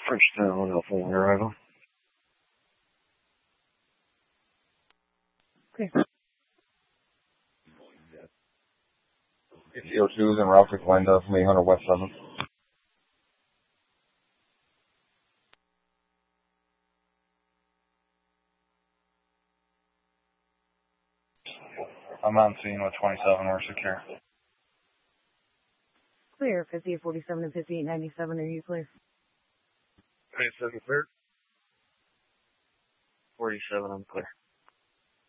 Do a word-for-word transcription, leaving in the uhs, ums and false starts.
Frenchtown, Alpha One arrival. Okay. C O two is en route to Glenda from eight hundred West seventh. I'm on scene with twenty-seven, we're secure. Clear, fifty-eight forty-seven and fifty-eight ninety-seven, are you clear? twenty-seven clear. forty-seven, I'm clear.